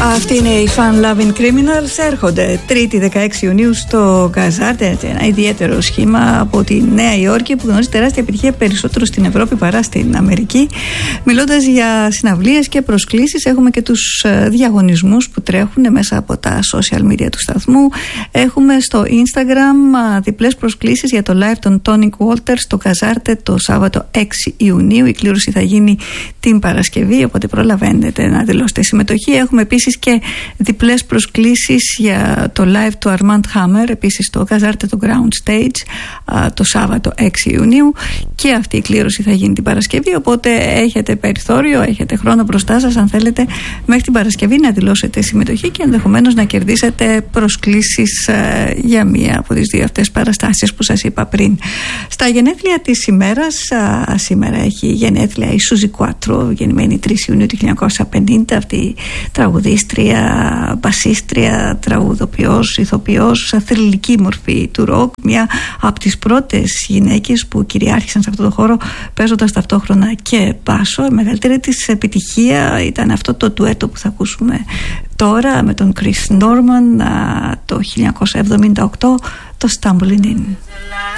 Αυτή είναι οι Fun Loving Criminals. Έρχονται 3η 16 Ιουνίου στο Καζάρτε. Ένα ιδιαίτερο σχήμα από τη Νέα Υόρκη που γνωρίζει τεράστια επιτυχία περισσότερο στην Ευρώπη παρά στην Αμερική. Μιλώντας για συναυλίες και προσκλήσεις, έχουμε και τους διαγωνισμούς που τρέχουν μέσα από τα social media του σταθμού. Έχουμε στο Instagram διπλές προσκλήσεις για το live των Tonic Walters στο Καζάρτε το Σάββατο 6 Ιουνίου. Η κλήρωση θα γίνει την Παρασκευή, οπότε προλαβαίνετε να δηλώσετε συμμετοχή. Έχουμε επίσης και διπλές προσκλήσεις για το live του Armand Hammer, επίσης στο Καζάρτε το Ground Stage το Σάββατο 6 Ιουνίου, και αυτή η κλήρωση θα γίνει την Παρασκευή, οπότε έχετε περιθώριο, έχετε χρόνο μπροστά σας αν θέλετε μέχρι την Παρασκευή να δηλώσετε συμμετοχή και ενδεχομένως να κερδίσετε προσκλήσεις για μία από τις δύο αυτές παραστάσεις που σας είπα πριν. Στα γενέθλια της ημέρας, σήμερα έχει γενέθλια η Suzi Quatro, γεννημένη 3 Ιουνίου του 1950, αυτή η τραγουδίστρια, μπασίστρια, τραγουδοποιός, ηθοποιός, θρυλική μορφή του ροκ, μια από τις πρώτες γυναίκες που κυριάρχησαν σε αυτό το χώρο παίζοντας ταυτόχρονα και μπάσο. Η μεγαλύτερη της επιτυχία ήταν αυτό το ντουέτο που θα ακούσουμε τώρα με τον Chris Norman το 1978, το Stumbling In.